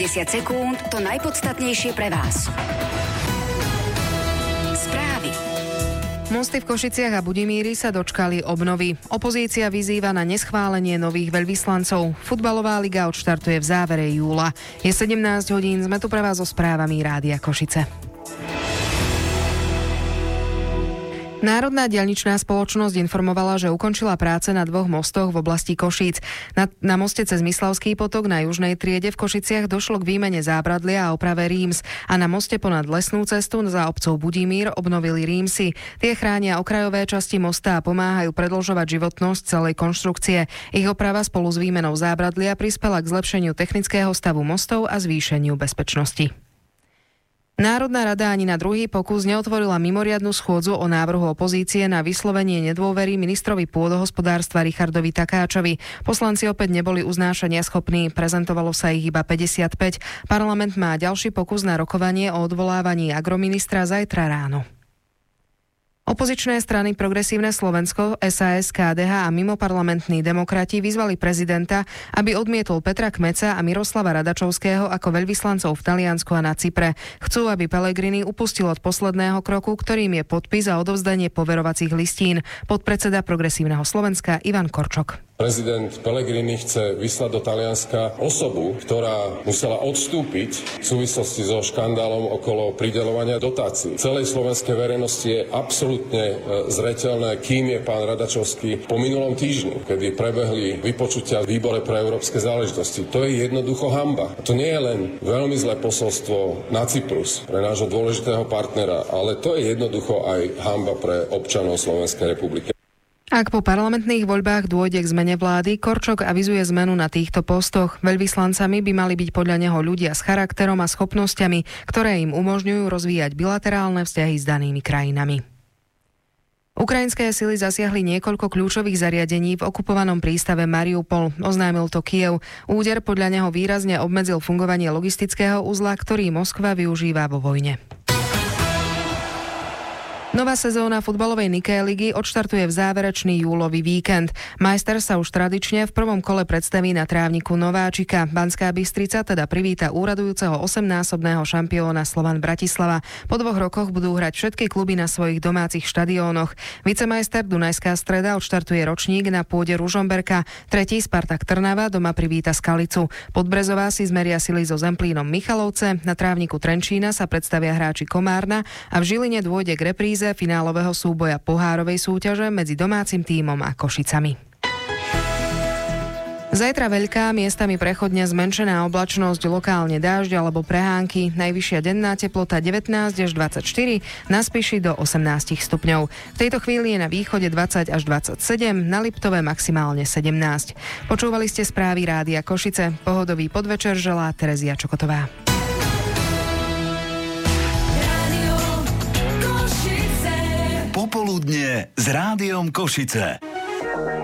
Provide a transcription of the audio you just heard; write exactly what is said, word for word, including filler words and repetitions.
desať sekúnd to najpodstatnejšie pre vás. Správy. Mosty v Košiciach a Budimíri sa dočkali obnovy. Opozícia vyzýva na neschválenie nových veľvyslancov. Futbalová liga odštartuje v závere júla. Je sedemnásť hodín, sme tu pre vás so správami Rádia Košice. Národná diaľničná spoločnosť informovala, že ukončila práce na dvoch mostoch v oblasti Košíc. Na, na moste cez Mislavský potok na južnej triede v Košiciach došlo k výmene zábradlia a oprave ríms a na moste ponad lesnú cestu za obcov Budimír obnovili rímsy. Tie chránia okrajové časti mosta a pomáhajú predĺžovať životnosť celej konštrukcie. Ich oprava spolu s výmenou zábradlia prispela k zlepšeniu technického stavu mostov a zvýšeniu bezpečnosti. Národná rada ani na druhý pokus neotvorila mimoriadnu schôdzu o návrhu opozície na vyslovenie nedôvery ministrovi pôdohospodárstva Richardovi Takáčovi. Poslanci opäť neboli uznášania schopní, prezentovalo sa ich iba päťdesiatpäť. Parlament má ďalší pokus na rokovanie o odvolávaní agroministra zajtra ráno. Opozičné strany Progresívne Slovensko, es a es, ká dé há a mimoparlamentní demokrati vyzvali prezidenta, aby odmietol Petra Kmeca a Miroslava Radačovského ako veľvyslancov v Taliansku a na Cypre. Chcú, aby Pellegrini upustil od posledného kroku, ktorým je podpis a odovzdanie poverovacích listín. Podpredseda Progresívneho Slovenska Ivan Korčok. Prezident Pellegrini chce vyslať do Talianska osobu, ktorá musela odstúpiť v súvislosti so škandálom okolo prideľovania dotácií. Celej slovenskej verejnosti je absolútne zreteľné, kým je pán Radačovský po minulom týždni, kedy prebehli vypočutia v výbore pre európske záležitosti. To je jednoducho hanba. A to nie je len veľmi zlé posolstvo na Cyprus, pre nášho dôležitého partnera, ale to je jednoducho aj hanba pre občanov Slovenskej republiky. Ak po parlamentných voľbách dôjde k zmene vlády, Korčok avizuje zmenu na týchto postoch. Veľvyslancami by mali byť podľa neho ľudia s charakterom a schopnosťami, ktoré im umožňujú rozvíjať bilaterálne vzťahy s danými krajinami. Ukrajinské sily zasiahli niekoľko kľúčových zariadení v okupovanom prístave Mariupol, oznámil to Kyjev. Úder podľa neho výrazne obmedzil fungovanie logistického uzla, ktorý Moskva využíva vo vojne. Nová sezóna futbalovej Nike ligy odštartuje v záverečný júlový víkend. Majster sa už tradične v prvom kole predstaví na trávniku Nováčika. Banská Bystrica teda privíta úradujúceho osemnásobného šampióna Slovan Bratislava. Po dvoch rokoch budú hrať všetky kluby na svojich domácich štadiónoch. Vicemajster Dunajská Streda odštartuje ročník na pôde Ružomberka. Tretí Spartak Trnava doma privíta Skalicu. Podbrezová si zmeria sily so Zemplínom Michalovce. Na trávniku Trenčína sa predstavia hráči Komárna a v Žiline dôjde k repríze finálového súboja pohárovej súťaže medzi domácim tímom a Košicami. Zajtra veľká, miestami prechodne zmenšená oblačnosť, lokálne dážď alebo prehánky, najvyššia denná teplota devätnásť až dvadsaťštyri, na Spiši do osemnásť stupňov. V tejto chvíli je na východe dvadsať až dvadsaťsedem, na Liptove maximálne sedemnásť. Počúvali ste správy Rádia Košice. Pohodový podvečer želá Terezia Čokotová. Popoludnie s Rádiom Košice.